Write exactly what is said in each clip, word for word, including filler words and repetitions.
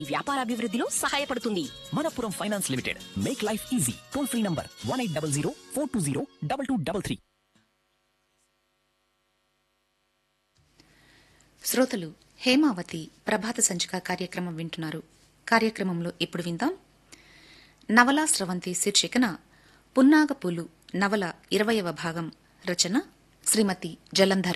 వ్యాపారాభివృద్ధిలో సహాయపడుతుంది. Manappuram finance limited, make life easy. Toll free number one eight double zero four two zero double two double three. శ్రోతలు హేమావతి ప్రభాత సంచిక కార్యక్రమం వింటున్నారు. కార్యక్రమంలో ఇప్పుడు విందాం నవలా స్రవంతి శీర్షికన పున్నాగపూలు నవల ఇరవయవ భాగం. రచన శ్రీమతి జలంధర.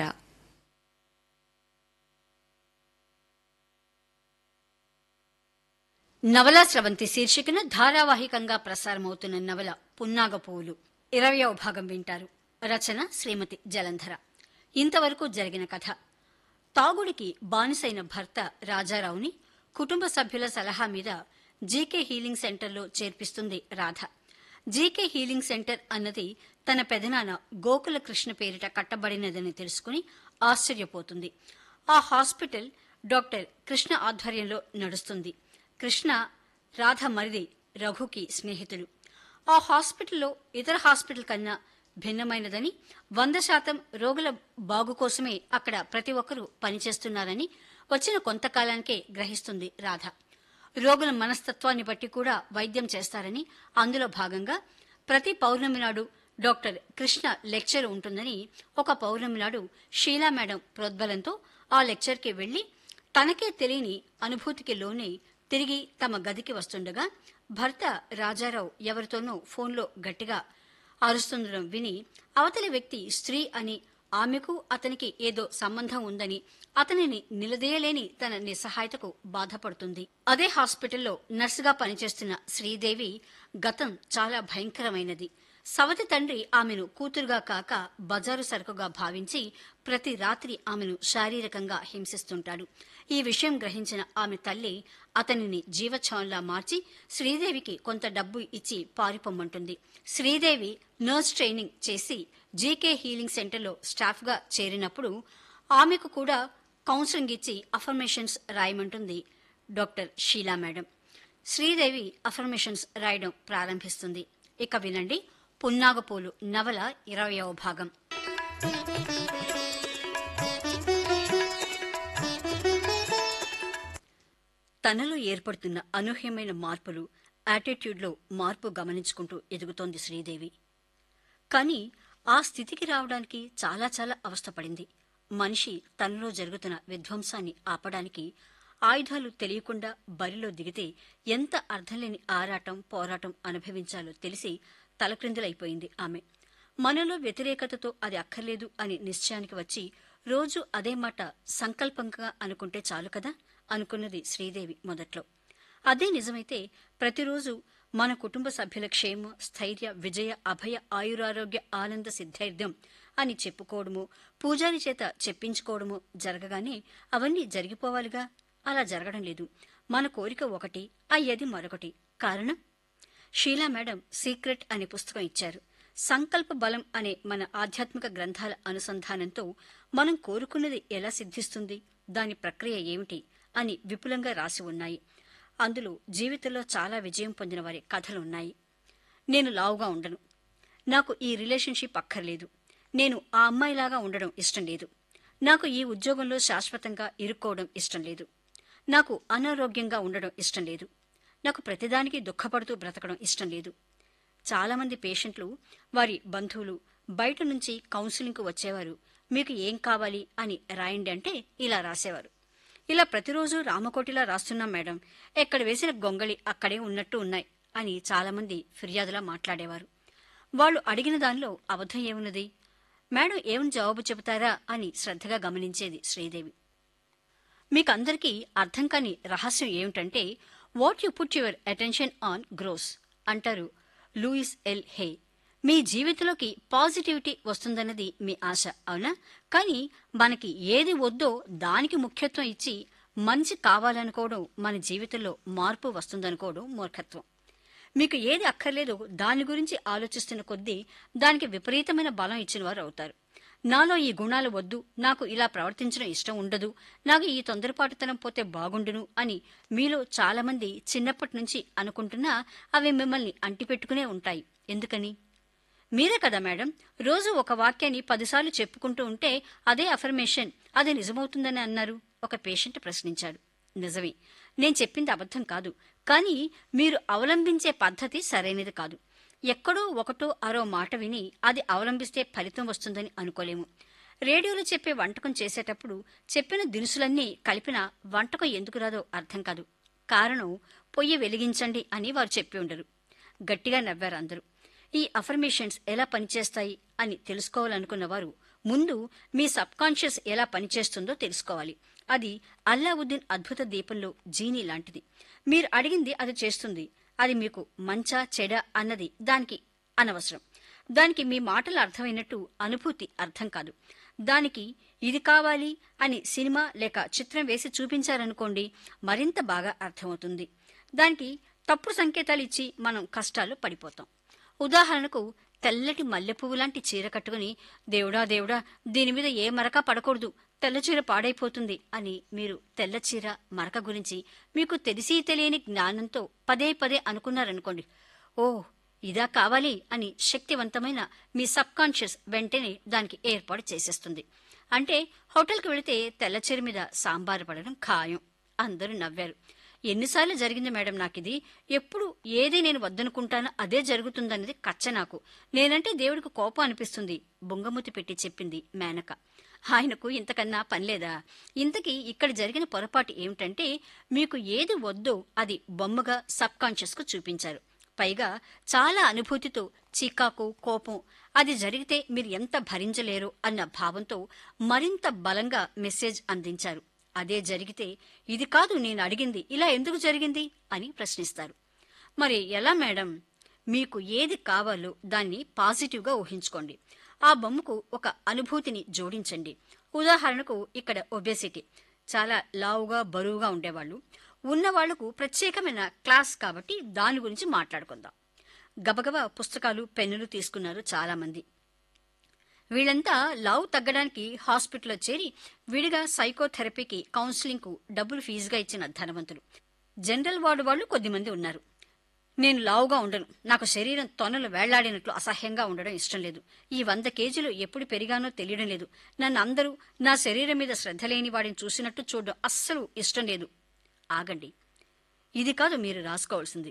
నవలా స్రవంతి శీర్షికన ధారావాహికంగా ప్రసారమవుతున్న నవల పున్నాగపువ్వులు ఇరవయవ భాగం వింటారు. రచన శ్రీమతి జలంధర. ఇంతవరకు జరిగిన కథ. తాగుడికి బానిసైన భర్త రాజారావుని కుటుంబ సభ్యుల సలహా మీద జీకే హీలింగ్ సెంటర్లో చేర్పిస్తుంది రాధ. జీకే హీలింగ్ సెంటర్ అన్నది తన పెదనాన్న గోకుల కృష్ణ పేరిట కట్టబడినదని తెలుసుకుని ఆశ్చర్యపోతుంది. ఆ హాస్పిటల్ డాక్టర్ కృష్ణ ఆధ్వర్యంలో నడుస్తుంది. కృష్ణ రాధ మరిది రఘుకి స్నేహితులు. ఆ హాస్పిటల్లో ఇతర హాస్పిటల్ కన్నా భిన్నమైనదని, వంద శాతం రోగుల బాగు కోసమే అక్కడ ప్రతి ఒక్కరూ పనిచేస్తున్నారని వచ్చిన కొంతకాలానికే గ్రహిస్తుంది రాధ. రోగుల మనస్తత్వాన్ని బట్టి కూడా వైద్యం చేస్తారని, అందులో భాగంగా ప్రతి పౌర్ణమి నాడు డాక్టర్ కృష్ణ లెక్చర్ ఉంటుందని ఒక పౌర్ణమి నాడు షీలా మేడం ప్రోద్బలంతో ఆ లెక్చర్కి వెళ్లి తనకే తెలియని అనుభూతికి లోనే తిరిగి తమ గదికి వస్తుండగా భర్త రాజారావు ఎవరితోనో ఫోన్లో గట్టిగా అరుస్తుండడం విని అవతలి వ్యక్తి స్త్రీ అని, ఆమెకు అతనికి ఏదో సంబంధం ఉందని అతనిని నిలదీయలేని తన నిస్సహాయతకు బాధపడుతుంది. అదే హాస్పిటల్లో నర్సుగా పనిచేస్తున్న శ్రీదేవి గతం చాలా భయంకరమైనది. సవతి తండ్రి ఆమెను కూతురుగా కాక బజారు సరుకుగా భావించి ప్రతి రాత్రి ఆమెను శారీరకంగా హింసిస్తుంటాడు. ఈ విషయం గ్రహించిన ఆమె తల్లి అతనిని జీవచ్ఛవంలా మార్చి శ్రీదేవికి కొంత డబ్బు ఇచ్చి పారిపోమ్మంటుంది. శ్రీదేవి నర్స్ ట్రైనింగ్ చేసి జీకే హీలింగ్ సెంటర్లో స్టాఫ్గా చేరినప్పుడు ఆమెకు కూడా కౌన్సిలింగ్ ఇచ్చి affirmations రాయమంటుంది doctor Sheela madam. Sridevi affirmations రాయడం ప్రారంభిస్తుంది. ఇక వినండి పున్నాగపూలు నవల ఇరవయవ భాగం. తనలో ఏర్పడుతున్న అనూహ్యమైన మార్పులు, యాటిట్యూడ్లో మార్పు గమనించుకుంటూ ఎదుగుతోంది శ్రీదేవి. కానీ ఆ స్థితికి రావడానికి చాలా చాలా అవస్థపడింది. మనిషి తనలో జరుగుతున్న విధ్వంసాన్ని ఆపడానికి ఆయుధాలు తెలియకుండా బరిలో దిగితే ఎంత అర్థంలేని ఆరాటం, పోరాటం అనుభవించాలో తెలిసి తలక్రిందులైపోయింది ఆమె. మనలో వ్యతిరేకతతో అది అక్కర్లేదు అని నిశ్చయానికి వచ్చి రోజు అదే మాట సంకల్పంగా అనుకుంటే చాలు కదా అనుకున్నది శ్రీదేవి మొదట్లో. అదే నిజమైతే ప్రతిరోజు మన కుటుంబ సభ్యుల క్షేమ, స్థైర్య, విజయ, అభయ, ఆయురారోగ్య, ఆనంద, సిద్ధైర్యం అని చెప్పుకోవడము, పూజారి చేత చెప్పించుకోవడము జరగగానే అవన్నీ జరిగిపోవాలిగా. అలా జరగడం లేదు. మన కోరిక ఒకటి, అయ్యేది మరొకటి. కారణం? షీలా మేడం సీక్రెట్ అనే పుస్తకం ఇచ్చారు. సంకల్ప బలం అనే మన ఆధ్యాత్మిక గ్రంథాల అనుసంధానంతో మనం కోరుకున్నది ఎలా సిద్ధిస్తుంది, దాని ప్రక్రియ ఏమిటి అని విపులంగా రాసి ఉన్నాయి. అందులో జీవితంలో చాలా విజయం పొందిన వారి కథలున్నాయి. నేను లావుగా ఉండను, నాకు ఈ రిలేషన్షిప్ అక్కర్లేదు, నేను ఆ అమ్మాయిలాగా ఉండడం ఇష్టం లేదు, నాకు ఈ ఉద్యోగంలో శాశ్వతంగా ఇరుక్కోవడం ఇష్టం లేదు, నాకు అనారోగ్యంగా ఉండడం ఇష్టం లేదు, నాకు ప్రతిదానికి దుఃఖపడుతూ బ్రతకడం ఇష్టం లేదు. చాలామంది పేషెంట్లు వారి బంధువులు బయట నుంచి కౌన్సిలింగ్కు వచ్చేవారు. మీకు ఏం కావాలి అని రాయండి అంటే ఇలా రాసేవారు. ఇలా ప్రతిరోజు రామకోటిలా రాస్తున్నాం మేడం, ఎక్కడ వేసిన గొంగళి అక్కడే ఉన్నట్టు ఉన్నాయి అని చాలామంది ఫిర్యాదులా మాట్లాడేవారు. వాళ్ళు అడిగిన దానిలో అబద్ధం ఏమున్నది? మేడం ఏమని జవాబు చెబుతారా అని శ్రద్ధగా గమనించేది శ్రీదేవి. మీకందరికీ అర్థం కాని రహస్యం ఏమిటంటే what you put your attention on gross అంటారు లూయిస్ ఎల్ హే. మీ జీవితంలోకి పాజిటివిటీ వస్తుందన్నది మీ ఆశ, అవునా? కానీ మనకి ఏది వద్దో దానికి ముఖ్యత్వం ఇచ్చి మంచి కావాలనుకోవడం, మన జీవితంలో మార్పు వస్తుందనుకోవడం మూర్ఖత్వం. మీకు ఏది అక్కర్లేదో దాని గురించి ఆలోచిస్తున్న కొద్దీ దానికి విపరీతమైన బలం ఇచ్చిన వారు అవుతారు. నాలో ఈ గుణాలు వద్దు, నాకు ఇలా ప్రవర్తించడం ఇష్టం ఉండదు, నాకు ఈ తొందరపాటుతనం పోతే బాగుండును అని మీలో చాలామంది చిన్నప్పటి నుంచి అనుకుంటున్నా అవి మిమ్మల్ని అంటిపెట్టుకునే ఉంటాయి. ఎందుకని? మీరే కదా మేడం రోజు ఒక వాక్యాన్ని పదిసార్లు చెప్పుకుంటూ ఉంటే అదే అఫర్మేషన్, అది నిజమవుతుందని అన్నారు ఒక పేషెంట్ ప్రశ్నించాడు. నిజమే, నేను చెప్పింది అబద్ధం కాదు, కానీ మీరు అవలంబించే పద్ధతి సరైనది కాదు. ఎక్కడో ఒకటో అరో మాట విని అది అవలంబిస్తే ఫలితం వస్తుందని అనుకోలేము. రేడియోలో చెప్పే వంటకం చేసేటప్పుడు చెప్పిన దినుసులన్నీ కలిపిన వంటకం ఎందుకు రాదో అర్థం కాదు. కారణం పొయ్యి వెలిగించండి అని వారు చెప్పి ఉండరు. గట్టిగా నవ్వారు అందరూ. ఈ అఫర్మేషన్స్ ఎలా పనిచేస్తాయి అని తెలుసుకోవాలనుకున్న వారు ముందు మీ సబ్ కాన్షియస్ ఎలా పనిచేస్తుందో తెలుసుకోవాలి. అది అల్లావుద్దీన్ అద్భుత దీపంలో జీనీ లాంటిది. మీరు అడిగింది అది చేస్తుంది. అది మీకు మంచా చెడా అన్నది దానికి అనవసరం. దానికి మీ మాటలు అర్థమైనట్టు అనుభూతి అర్థం కాదు. దానికి ఇది కావాలి అని సినిమా లేక చిత్రం వేసి చూపించారనుకోండి, మరింత బాగా అర్థమవుతుంది. దానికి తప్పుడు సంకేతాలు ఇచ్చి మనం కష్టాలు పడిపోతాం. ఉదాహరణకు తెల్లటి మల్లెపువ్వు లాంటి చీర కట్టుకుని దేవుడా దేవుడా దీని మీద ఏ మరక పడకూడదు, తెల్ల చీర పాడైపోతుంది అని మీరు తెల్ల చీర మరక గురించి మీకు తెలిసి తెలియని జ్ఞానంతో పదే పదే అనుకున్నారనుకోండి, ఓ ఇదా కావాలి అని శక్తివంతమైన మీ సబ్ కాన్షియస్ వెంటనే దానికి ఏర్పాటు చేసేస్తుంది. అంటే హోటల్కి వెళితే తెల్ల చీర మీద సాంబారు పడడం ఖాయం. అందరూ నవ్వారు. ఎన్నిసార్లు జరిగింది మేడం నాకిది. ఎప్పుడు ఏది నేను వద్దనుకుంటానో అదే జరుగుతుందన్నది కచ్చ నాకు. నేనంటే దేవుడికి కోపం అనిపిస్తుంది, బొంగమూతి పెట్టి చెప్పింది మేనక. ఆయనకు ఇంతకన్నా పనిలేదా? ఇంతకీ ఇక్కడ జరిగిన పొరపాటు ఏమిటంటే మీకు ఏది వద్దో అది బొమ్మగా సబ్ కాన్షియస్ కు చూపించారు. పైగా చాలా అనుభూతితో చికాకు కోపం అది జరిగితే మీరు ఎంత భరించలేరో అన్న భావంతో మరింత బలంగా మెసేజ్ అందించారు. అదే జరిగితే ఇది కాదు నేను అడిగింది, ఇలా ఎందుకు జరిగింది అని ప్రశ్నిస్తారు. మరి ఎలా మేడం? మీకు ఏది కావాలో దాన్ని పాజిటివ్గా ఊహించుకోండి. ఆ బొమ్మకు ఒక అనుభూతిని జోడించండి. ఉదాహరణకు ఇక్కడ ఒబేసిటీ, చాలా లావుగా బరువుగా ఉండేవాళ్ళు ఉన్నవాళ్లకు ప్రత్యేకమైన క్లాస్ కాబట్టి దాని గురించి మాట్లాడుకుందాం. గబగబా పుస్తకాలు పెన్నులు తీసుకున్నారు చాలా మంది. వీళ్ళంతా లావు తగ్గడానికి హాస్పిటల్లో చేరి విడిగా సైకోథెరపీకి కౌన్సిలింగ్ కు డబ్బులు ఫీజుగా ఇచ్చిన ధనవంతులు. జనరల్ వార్డు వాళ్ళు కొద్దిమంది ఉన్నారు. నేను లావుగా ఉండను, నాకు శరీరం తొనలు వేళ్లాడినట్లు అసహ్యంగా ఉండడం ఇష్టం లేదు, ఈ వంద కేజీలు ఎప్పుడు పెరిగానో తెలియడం లేదు, నన్ను అందరూ నా శరీరం మీద శ్రద్ధ లేని వాడిని చూసినట్టు చూడడం అస్సలు ఇష్టం లేదు. ఆగండి, ఇది కాదు మీరు రాసుకోవాల్సింది.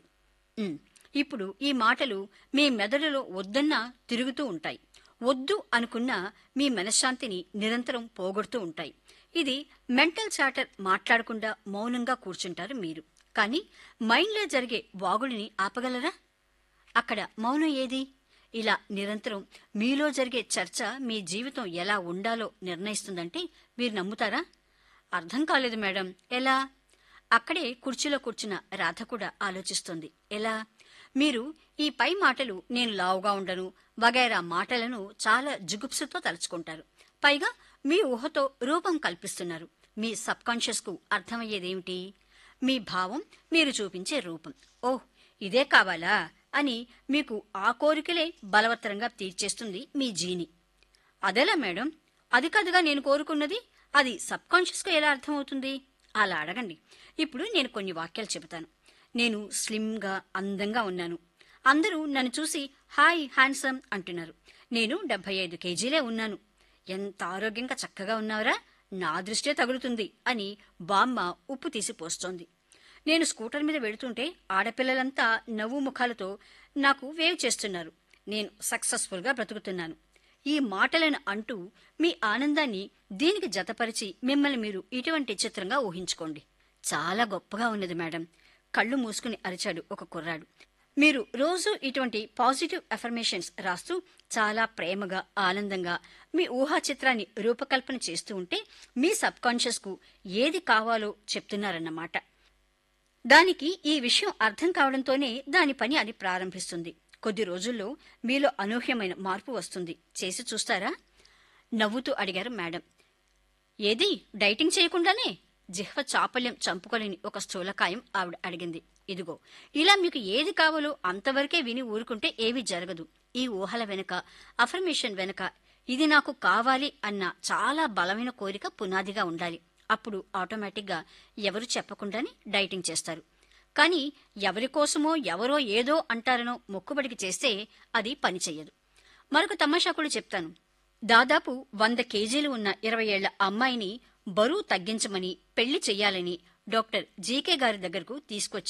ఇప్పుడు ఈ మాటలు మీ మెదడులో వద్దన్నా తిరుగుతూ ఉంటాయి. వద్దు అనుకున్నా మీ మనశ్శాంతిని నిరంతరం పోగొడుతూ ఉంటాయి. ఇది మెంటల్ చాటర్. మాట్లాడకుండా మౌనంగా కూర్చుంటారు మీరు, కానీ మైండ్లో జరిగే వాగుడిని ఆపగలరా? అక్కడ మౌనం ఏది? ఇలా నిరంతరం మీలో జరిగే చర్చ మీ జీవితం ఎలా ఉండాలో నిర్ణయిస్తుందంటే మీరు నమ్ముతారా? అర్థం కాలేదు మేడం, ఎలా? అక్కడే కుర్చీలో కూర్చున్న రాధ కూడా ఆలోచిస్తోంది. ఎలా? మీరు ఈ పై మాటలు నేను లావుగా ఉండను వగైరా మాటలను చాలా జుగుప్సుతో తలుచుకుంటారు. పైగా మీ ఊహతో రూపం కల్పిస్తున్నారు. మీ సబ్ కాన్షియస్ కు అర్థమయ్యేదేమిటి? మీ భావం మీరు చూపించే రూపం. ఓహ్ ఇదే కావాలా అని మీకు ఆ కోరికలే బలవత్తరంగా తీర్చేస్తుంది మీ జీని. అదెలా మేడం? అది కాదుగా నేను కోరుకున్నది, అది సబ్ కాన్షియస్ కు ఎలా అర్థమవుతుంది? అలా అడగండి. ఇప్పుడు నేను కొన్ని వాక్యాలు చెబుతాను. నేను స్లిమ్గా అందంగా ఉన్నాను. అందరూ నన్ను చూసి హాయ్ హ్యాండ్సమ్ అంటున్నారు. నేను డెబ్బై ఐదు కేజీలే ఉన్నాను. ఎంత ఆరోగ్యంగా చక్కగా ఉన్నారా, నా దృష్టే తగులుతుంది అని బామ్మ ఉప్పు తీసి పోస్తోంది. నేను స్కూటర్ మీద వెళుతుంటే ఆడపిల్లలంతా నవ్వు ముఖాలతో నాకు వేవ్ చేస్తున్నారు. నేను సక్సెస్ఫుల్గా బ్రతుకుతున్నాను. ఈ మాటలను అంటూ మీ ఆనందాన్ని దీనికి జతపరిచి మిమ్మల్ని మీరు ఇటువంటి చిత్రంగా ఊహించుకోండి. చాలా గొప్పగా ఉన్నది మేడం, కళ్ళు మూసుకుని అరిచాడు ఒక కుర్రాడు. మీరు రోజు ఇటువంటి పాజిటివ్ అఫర్మేషన్స్ రాస్తూ చాలా ప్రేమగా ఆనందంగా మీ ఊహా చిత్రాన్ని రూపకల్పన చేస్తూ ఉంటే మీ సబ్ కాన్షియస్ కు ఏది కావాలో చెప్తున్నారన్నమాట. దానికి ఈ విషయం అర్థం కావడంతోనే దాని పని అది ప్రారంభిస్తుంది. కొద్ది రోజుల్లో మీలో అనూహ్యమైన మార్పు వస్తుంది. చేసి చూస్తారా? నవ్వుతూ అడిగారు మేడం. ఏది, డైటింగ్ చేయకుండానే? జిహ్వ చాపల్యం చంపుకోలేని ఒక స్థూలకాయం ఆవిడ అడిగింది. ఇదిగో ఇలా మీకు ఏది కావాలో అంతవరకే విని ఊరుకుంటే ఏమీ జరగదు. ఈ ఊహల వెనుక, అఫర్మేషన్ వెనుక ఇది నాకు కావాలి అన్న చాలా బలమైన కోరిక పునాదిగా ఉండాలి. అప్పుడు ఆటోమేటిక్గా ఎవరు చెప్పకుండానే డైటింగ్ చేస్తారు. కానీ ఎవరి కోసమో ఎవరో ఏదో అంటారనో మొక్కుబడికి చేస్తే అది పనిచెయ్యదు. మరొక తమాషా కూడా చెప్తాను. దాదాపు వంద కేజీలు ఉన్న ఇరవై ఏళ్ల అమ్మాయిని బరువు తగ్గించమని పెళ్లి చెయ్యాలని డాక్టర్ జీకే గారి దగ్గరకు తీసుకొచ్చి